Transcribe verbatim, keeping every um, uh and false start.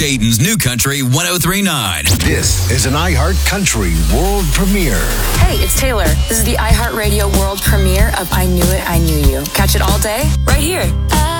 Dayton's New Country one oh three point nine. This is an iHeart Country world premiere. Hey, it's Taylor. This is the iHeartRadio world premiere of I Knew It, I Knew You. Catch it all day, right here. I